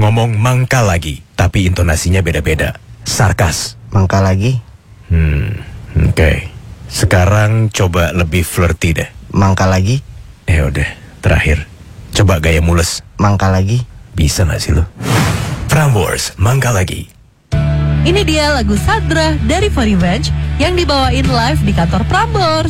ngomong mangkal lagi, tapi intonasinya beda-beda. Sarkas. Mangkal lagi. Oke. Sekarang coba lebih flirty deh. Mangkal lagi. Udah, terakhir. Coba gaya mules. Mangkal lagi. Bisa gak sih lo? Prambors, mangkal lagi. Ini dia lagu Sadra dari For Revenge yang dibawain live di kantor Prambors.